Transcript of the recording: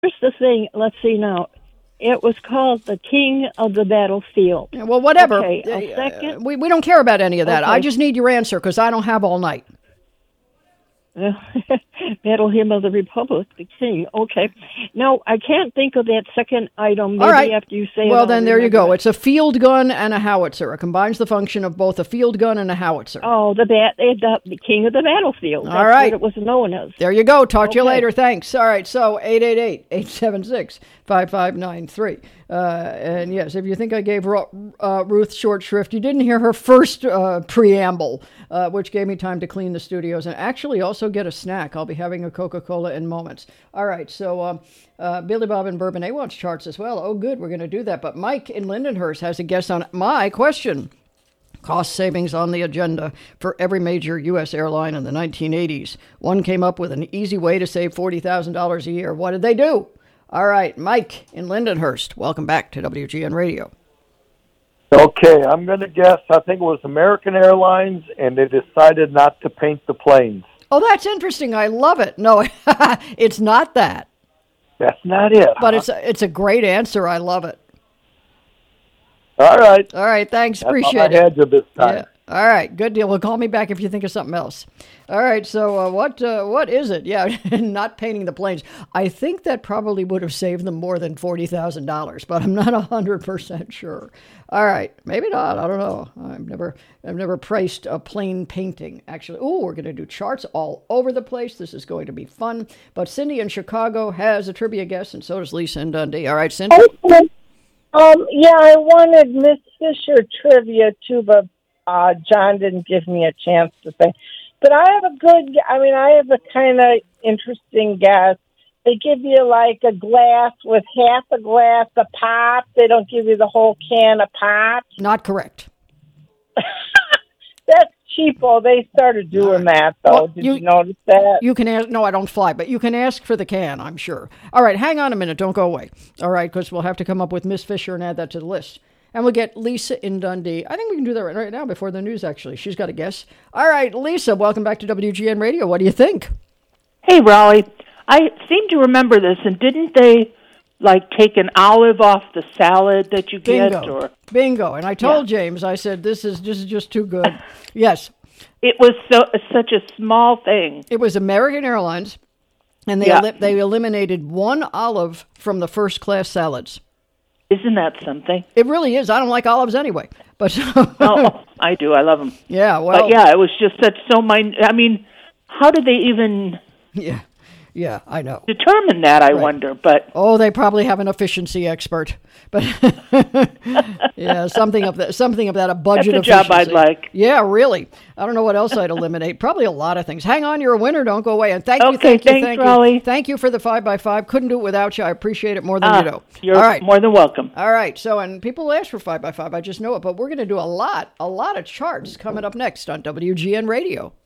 here's the thing. Let's see now. It was called The King of the Battlefield. Yeah, well, whatever. Okay, a second. We don't care about any of that. Okay. I just need your answer because I don't have all night. Battle Hymn of the Republic, the King. Okay. No, I can't think of that second item. Maybe All right. after you say it. Well, I'll then there you remember go. it. It's a field gun and a howitzer. It combines the function of both a field gun and a howitzer. Oh, the King of the Battlefield. That's All right. what it was known as. There you go. Talk to you Okay. later. Thanks. All right. So 888-876-5593. And yes, if you think I gave Ruth short shrift, you didn't hear her first preamble, which gave me time to clean the studios and actually also get a snack. I'll be having a Coca-Cola in moments. All right. So Billy Bob in Bourbonnais wants charts as well. Oh, good. We're going to do that. But Mike in Lindenhurst has a guess on my question. Cost savings on the agenda for every major U.S. airline in the 1980s. One came up with an easy way to save $40,000 a year. What did they do? All right, Mike in Lindenhurst, welcome back to WGN Radio. Okay, I'm going to guess. I think it was American Airlines, and they decided not to paint the planes. Oh, that's interesting. I love it. No, it's not that. That's not it. But huh? it's a great answer. I love it. All right. All right, thanks. That's Appreciate all I it. had to this time. Yeah. All right, good deal. Well, call me back if you think of something else. All right, so what is it? Yeah, not painting the planes. I think that probably would have saved them more than $40,000, but I'm not 100% sure. All right, maybe not. I don't know. I've never priced a plane painting. Actually, we're going to do charts all over the place. This is going to be fun. But Cindy in Chicago has a trivia guest, and so does Lisa in Dundee. All right, Cindy. Yeah, I wanted Miss Fisher trivia too, but John didn't give me a chance to say. But I have a kind of interesting guess. They give you like a glass with half a glass of pop. They don't give you the whole can of pop. Not correct. That's cheapo. They started doing that, though. Well, Did you notice that? You can ask. No, I don't fly, but you can ask for the can, I'm sure. All right, hang on a minute. Don't go away. All right, because we'll have to come up with Miss Fisher and add that to the list. And we'll get Lisa in Dundee. I think we can do that right now before the news, actually. She's got a guess. All right, Lisa, welcome back to WGN Radio. What do you think? Hey, Raleigh. I seem to remember this, and didn't they, take an olive off the salad that you get? Bingo. And I told James, I said, this is just too good. Yes. It was such a small thing. It was American Airlines, and they eliminated one olive from the first-class salads. Isn't that something? It really is. I don't like olives anyway. But Oh, I do. I love them. Yeah, well. But yeah, it was just I mean, how did they even Yeah, I know. determine that, I wonder, but... Oh, they probably have an efficiency expert. But yeah, something of that, a budget That's a job efficiency. I'd like. Yeah, really. I don't know what else I'd eliminate. Probably a lot of things. Hang on, you're a winner. Don't go away. And thank you. Thanks, Raleigh. Thank you for the 5x5. Couldn't do it without you. I appreciate it more than you know. You're All right. more than welcome. All right. So, and people ask for 5x5. I just know it. But we're going to do a lot of charts coming up next on WGN Radio.